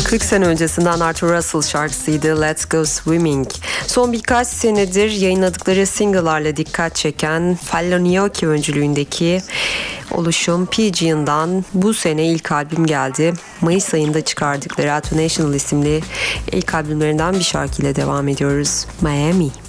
40 sene öncesinden Arthur Russell şarkısıydı Let's Go Swimming. Son birkaç senedir yayınladıkları single'larla dikkat çeken Fallonioki öncülüğündeki oluşum Pigeon'dan bu sene ilk albüm geldi. Mayıs ayında çıkardıkları At National isimli ilk albümlerinden bir şarkıyla devam ediyoruz. Miami.